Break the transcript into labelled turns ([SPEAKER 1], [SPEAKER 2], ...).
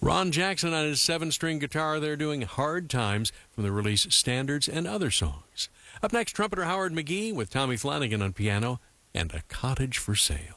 [SPEAKER 1] Ron Jackson on his 7-string guitar there doing Hard Times from the release Standards and Other Songs. Up next, trumpeter Howard McGee with Tommy Flanagan on piano and A Cottage for Sale.